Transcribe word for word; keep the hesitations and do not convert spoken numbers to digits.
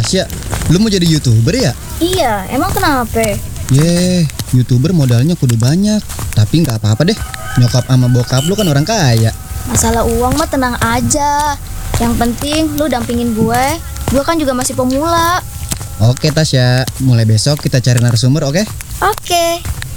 Tasya, lu mau jadi YouTuber ya? Iya, emang kenapa? Yeh, YouTuber modalnya kudu banyak. Tapi nggak apa-apa deh. Nyokap sama bokap lu kan orang kaya. Masalah uang mah tenang aja. Yang penting lu dampingin gue. Gue kan juga masih pemula. Oke Tasya, mulai besok kita cari narasumber, oke? Oke.